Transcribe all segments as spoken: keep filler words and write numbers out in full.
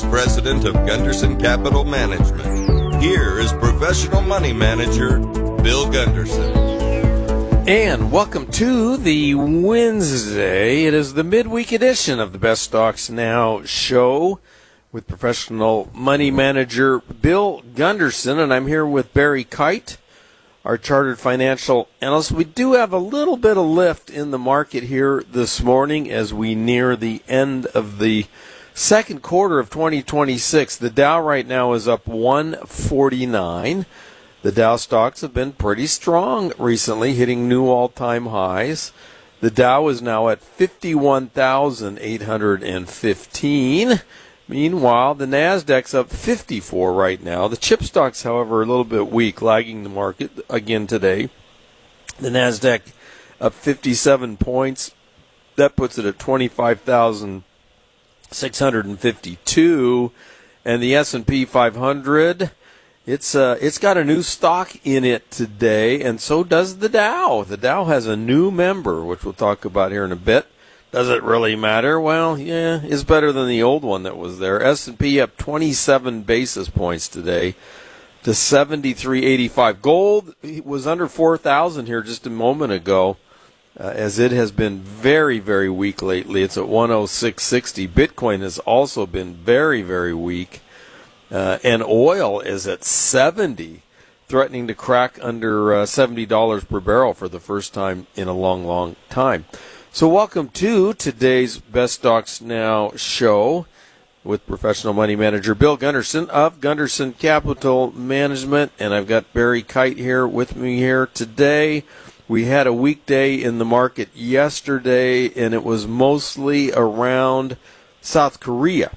President of Gunderson Capital Management. Here is professional money manager, Bill Gunderson. And welcome to the Wednesday. It is the midweek edition of the Best Stocks Now show with professional money manager Bill Gunderson. And I'm here with Barry Kite, our chartered financial analyst. We do have a little bit of lift in the market here this morning as we near the end of the second quarter of twenty twenty-six. The Dow right now is up one forty-nine. The Dow stocks have been pretty strong recently, hitting new all-time highs. The Dow is now at fifty-one thousand eight hundred fifteen. Meanwhile, the Nasdaq's up fifty-four right now. The chip stocks, however, are a little bit weak, lagging the market again today. The Nasdaq up fifty-seven points. That puts it at twenty-five thousand six hundred fifty-two. And the S and P five hundred, it's uh, it's got a new stock in it today, and so does the Dow. The Dow has a new member, which we'll talk about here in a bit. Does it really matter? Well, yeah, it's better than the old one that was there. S and P up twenty-seven basis points today to seventy-three eighty-five. Gold was under four thousand here just a moment ago, uh, as it has been very, very weak lately. It's at one oh six sixty. Bitcoin has also been very, very weak. Uh, and oil is at seventy, threatening to crack under uh, seventy dollars per barrel for the first time in a long, long time. So welcome to today's Best Stocks Now show with professional money manager Bill Gunderson of Gunderson Capital Management. And I've got Barry Kite here with me here today. We had a weekday in the market yesterday, and it was mostly around South Korea.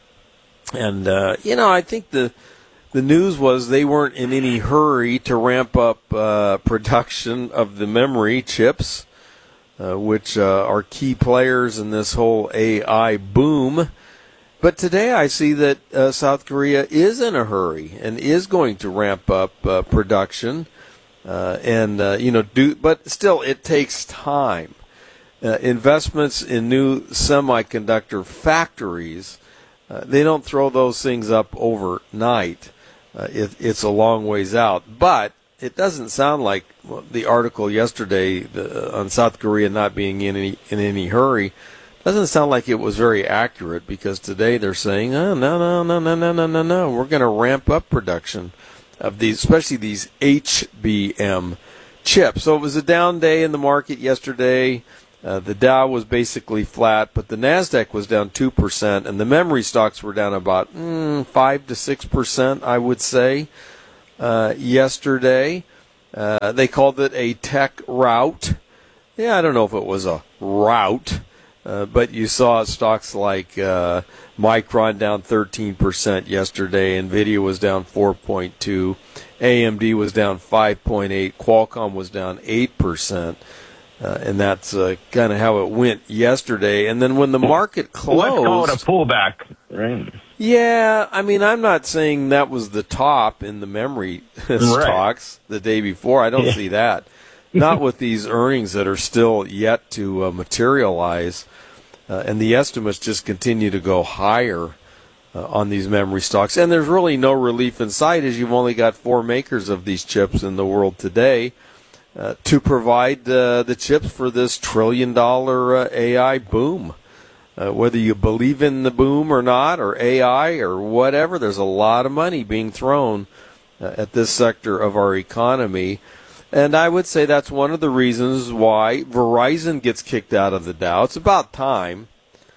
And, uh, you know, I think the the news was they weren't in any hurry to ramp up uh, production of the memory chips, uh, which uh, are key players in this whole A I boom. But today I see that uh, South Korea is in a hurry and is going to ramp up uh, production. Uh, and, uh, you know, do but still it takes time. Uh, investments in new semiconductor factories, Uh, they don't throw those things up overnight. Uh, it, it's a long ways out. But it doesn't sound like well, the article yesterday the, on South Korea not being in any, in any hurry doesn't sound like it was very accurate, because today they're saying, oh, no, no, no, no, no, no, no, no. We're going to ramp up production of these, especially these H B M chips. So it was a down day in the market yesterday. Uh, the Dow was basically flat, but the Nasdaq was down two percent, and the memory stocks were down about mm, five to six percent, I would say, uh, yesterday. Uh, they called it a tech rout. Yeah, I don't know if it was a rout, uh, but you saw stocks like uh, Micron down thirteen percent yesterday, NVIDIA was down four point two, A M D was down five point eight, Qualcomm was down eight percent. Uh, and that's uh, kind of how it went yesterday. And then when the market closed... Let's call it a pullback, right? Yeah, I mean, I'm not saying that was the top in the memory stocks the day before. I don't yeah. see that. Not with these earnings that are still yet to uh, materialize. Uh, and the estimates just continue to go higher uh, on these memory stocks. And there's really no relief in sight, as you've only got four makers of these chips in the world today. Uh, to provide uh, the chips for this trillion-dollar uh, A I boom. Uh, whether you believe in the boom or not, or A I or whatever, there's a lot of money being thrown uh, at this sector of our economy. And I would say that's one of the reasons why Verizon gets kicked out of the Dow. It's about time.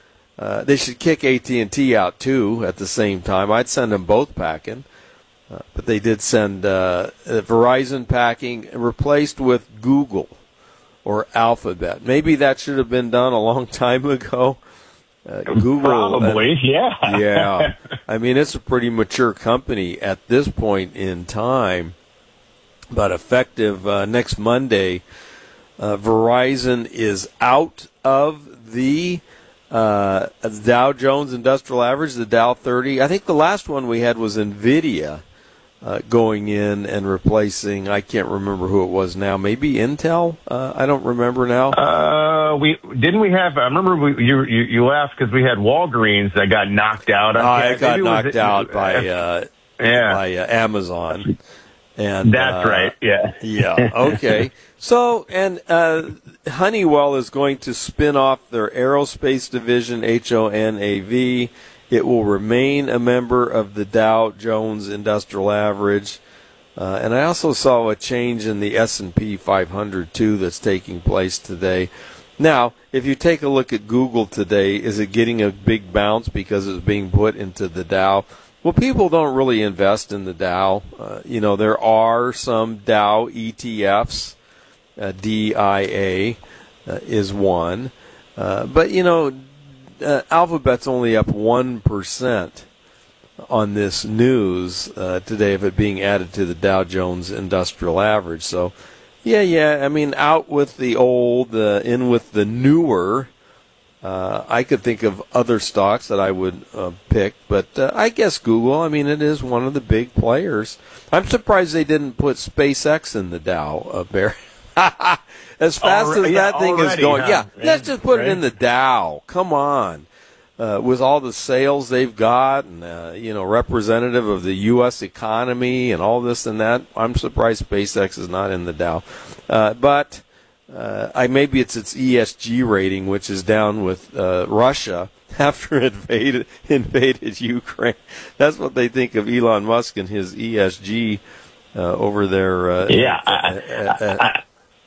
Uh, they should kick A T and T out, too, at the same time. I'd send them both packing. Uh, but they did send uh, Verizon packing, replaced with Google or Alphabet. Maybe that should have been done a long time ago. Uh, Google, Probably, and, yeah. yeah. I mean, it's a pretty mature company at this point in time. But effective uh, next Monday, uh, Verizon is out of the uh, Dow Jones Industrial Average, the Dow thirty. I think the last one we had was NVIDIA. uh, going in and replacing, I can't remember who it was now, maybe Intel? Uh, I don't remember now. Uh, we didn't we have? I remember we, you you you laughed because we had Walgreens that got knocked out. I, I got maybe knocked was, out by uh, yeah. by uh, Amazon. And That's uh, right. Yeah. Yeah. Okay. So, and uh, Honeywell is going to spin off their aerospace division, H O N A V. It will remain a member of the Dow Jones Industrial Average. Uh, and I also saw a change in the S and P five hundred, too, that's taking place today. Now, if you take a look at Google today, is it getting a big bounce because it's being put into the Dow? Well, people don't really invest in the Dow. Uh, you know, there are some Dow E T Fs. Uh, D I A uh, is one. Uh, but, you know, uh, Alphabet's only up one percent on this news uh, today of it being added to the Dow Jones Industrial Average. So, yeah, yeah, I mean, out with the old, uh, in with the newer. Uh, I could think of other stocks that I would uh, pick, but uh, I guess Google, I mean, it is one of the big players. I'm surprised they didn't put SpaceX in the Dow, uh, Barry. As fast Alre- as yeah, that thing already, is going, huh? yeah, Yeah, let's just put right? it in the Dow. Come on. Uh, with all the sales they've got and, uh, you know, representative of the U S economy and all this and that, I'm surprised SpaceX is not in the Dow. Uh, but uh, I maybe it's its E S G rating, which is down with uh, Russia after it invaded, invaded Ukraine. That's what they think of Elon Musk and his E S G uh, over there. Uh, Yeah. uh, I, uh, uh, I,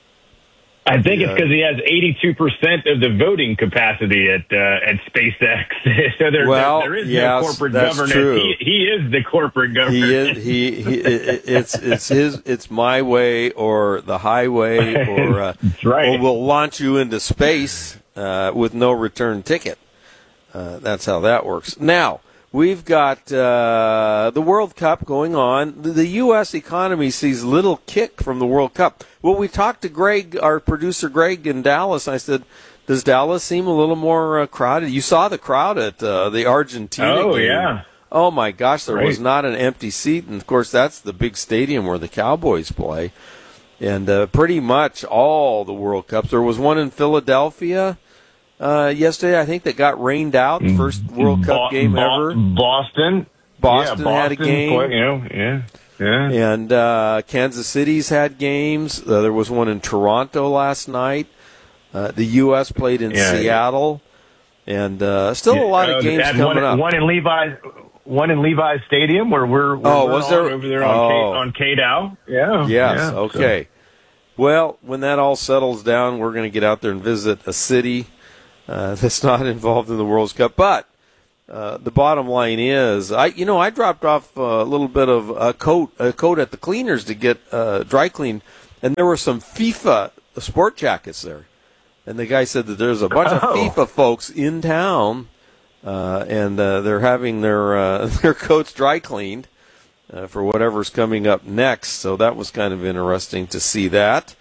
I think Yeah. it's because he has eighty-two percent of the voting capacity at uh, at SpaceX. so there, Well, there, there is yes, no corporate that's governance. true. He, he is the corporate government. He is. He. he it, it's. It's his. It's my way or the highway, or uh, That's right. or we'll launch you into space uh, with no return ticket. Uh, that's how that works. Now we've got uh, the World Cup going on. The, the U S economy sees little kick from the World Cup. Well, we talked to Greg, our producer Greg in Dallas. I said, does Dallas seem a little more uh, crowded? You saw the crowd at uh, the Argentina Oh, game. yeah. Oh, my gosh, there Right. was not an empty seat. And, of course, that's the big stadium where the Cowboys play. And uh, pretty much all the World Cups. There was one in Philadelphia uh, yesterday, I think, that got rained out. The first World Cup Bo- game Bo- ever. Boston. Boston yeah, had a Boston game. play- you know, yeah. Yeah. And uh, Kansas City's had games. Uh, there was one in Toronto last night. Uh, the U S played in Yeah. Seattle. And uh, still a lot Uh, of games and coming one, up. One in Levi's, one in Levi's Stadium where we're, where Oh, we're was on there? over there on Oh. K, on K-Dow. Yeah. Yes, yeah, okay. Well, when that all settles down, we're going to get out there and visit a city uh, that's not involved in the World Cup. But uh, the bottom line is, I you know, I dropped off a little bit of a coat a coat at the cleaners to get uh, dry cleaned, and there were some FIFA sport jackets there. And the guy said that there's a bunch Oh. of FIFA folks in town, uh, and uh, they're having their uh, their coats dry cleaned. Uh, for whatever's coming up next. So that was kind of interesting to see that.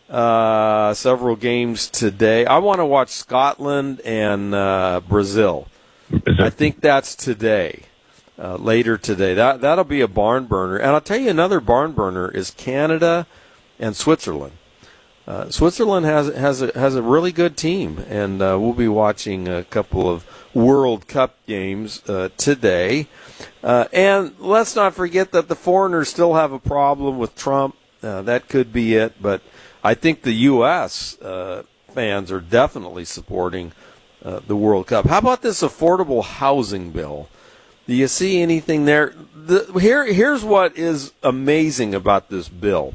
Uh, several games today. I want to watch Scotland and uh, Brazil. I think that's today, uh, later today. That, that'll be a barn burner. And I'll tell you another barn burner is Canada and Switzerland. Uh, Switzerland has has a, has a really good team, and uh, we'll be watching a couple of World Cup games uh, today. Uh, and let's not forget that the foreigners still have a problem with Trump. Uh, that could be it, but I think the U S uh, fans are definitely supporting uh, the World Cup. How about this affordable housing bill? Do you see anything there? The, here, here's what is amazing about this bill.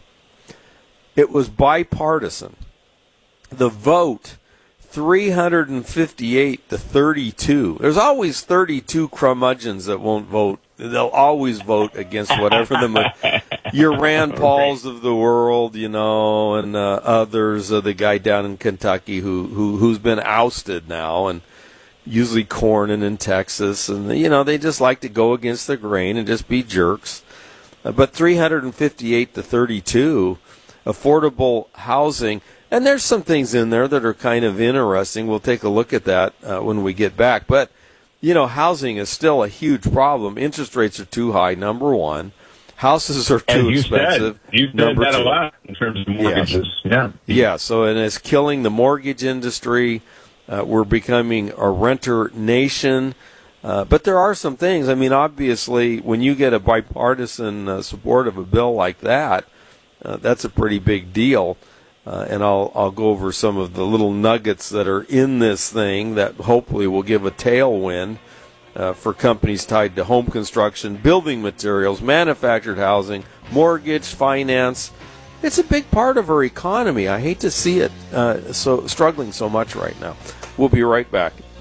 It was bipartisan. The vote, three hundred fifty-eight to thirty-two. There's always thirty-two curmudgeons that won't vote. They'll always vote against whatever the your Rand Pauls of the world, you know, and uh, others. Uh, the guy down in Kentucky who who who's been ousted now, and usually Cornyn in Texas, and you know they just like to go against the grain and just be jerks. Uh, but three hundred fifty-eight to thirty-two. Affordable housing, and there's some things in there that are kind of interesting. We'll take a look at that uh, when we get back. But, you know, housing is still a huge problem. Interest rates are too high, number one. houses are As too you expensive. said, you said Number that two. a lot in terms of mortgages. Yeah. Yeah, so and it's killing the mortgage industry. Uh, we're becoming a renter nation. Uh, but there are some things. I mean, obviously, when you get a bipartisan uh, support of a bill like that, uh, that's a pretty big deal. Uh, and I'll I'll go over some of the little nuggets that are in this thing that hopefully will give a tailwind uh, for companies tied to home construction, building materials, manufactured housing, mortgage, finance. It's a big part of our economy. I hate to see it uh, so struggling so much right now. We'll be right back.